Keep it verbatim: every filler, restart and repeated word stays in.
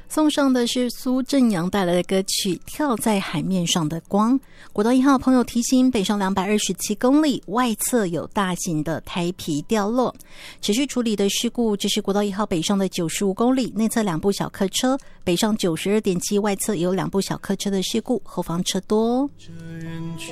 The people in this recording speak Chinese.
送上的是苏正阳带来的歌曲《跳在海面上的光》。国道一号朋友提醒，北上两百二十七公里外侧有大型的胎皮掉落，持续处理的事故，这是国道一号北上的九十五公里内侧两部小客车，北上九十二点七外侧也有两部小客车的事故，后方车多哦。